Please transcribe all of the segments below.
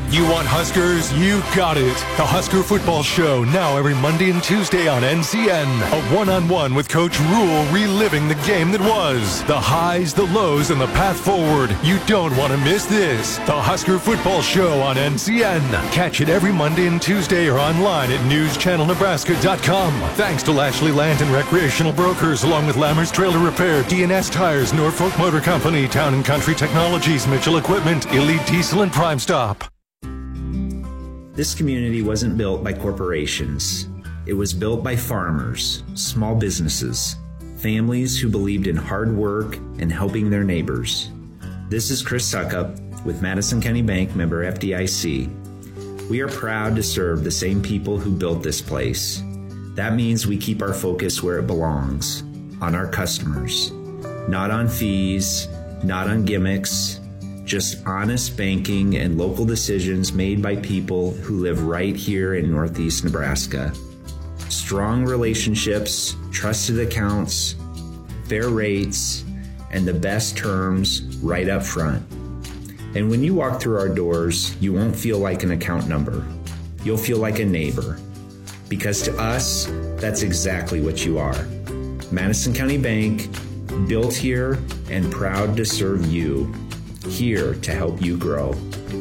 You want Huskers? You got it. The Husker Football Show, now every Monday and Tuesday on NCN. A one-on-one with Coach Rule, reliving the game that was. The highs, the lows, and the path forward. You don't want to miss this. The Husker Football Show on NCN. Catch it every Monday and Tuesday or online at newschannelnebraska.com. Thanks to Lashley Land and Recreational Brokers, along with Lammers Trailer Repair, DNS Tires, Norfolk Motor Company, Town and Country Technologies, Mitchell Equipment, Elite Diesel, and Prime Stop. This community wasn't built by corporations. It was built by farmers, small businesses, families who believed in hard work and helping their neighbors. This is Chris Suckup with Madison County Bank, member FDIC. We are proud to serve the same people who built this place. That means we keep our focus where it belongs, on our customers. Not on fees, not on gimmicks, just honest banking and local decisions made by people who live right here in Northeast Nebraska. Strong relationships, trusted accounts, fair rates, and the best terms right up front. And when you walk through our doors, you won't feel like an account number. You'll feel like a neighbor. Because to us, that's exactly what you are. Madison County Bank, built here and proud to serve you. Here to help you grow.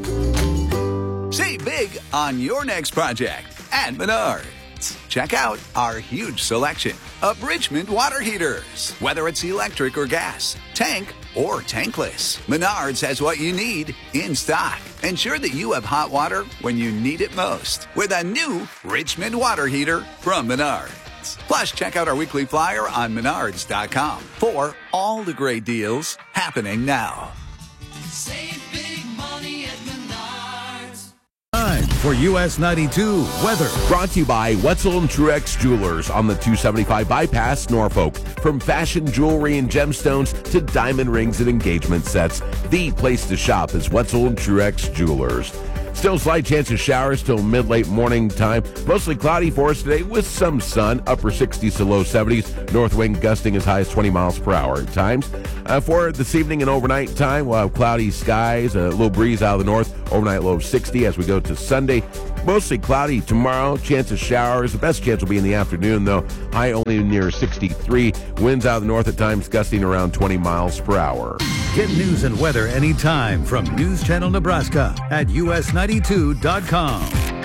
Save big on your next project at Menards. Check out our huge selection of Richmond water heaters. Whether it's electric or gas, tank or tankless, Menards has what you need in stock. Ensure that you have hot water when you need it most with a new Richmond water heater from Menards. Plus, check out our weekly flyer on menards.com for all the great deals happening now. Save big money at Menards. Time for US 92 weather. Brought to you by Wetzel and Truex Jewelers on the 275 Bypass, Norfolk. From fashion jewelry and gemstones to diamond rings and engagement sets, the place to shop is Wetzel and Truex Jewelers. Still slight chance of showers till mid-late morning time. Mostly cloudy for us today with some sun. Upper 60s to low 70s. North wind gusting as high as 20 miles per hour at times. For this evening and overnight time, we'll have cloudy skies, a little breeze out of the north. Overnight low of 60 as we go to Sunday. Mostly cloudy tomorrow. Chance of showers. The best chance will be in the afternoon, though. High only near 63. Winds out of the north at times gusting around 20 miles per hour. Get news and weather anytime from News Channel Nebraska at us92.com.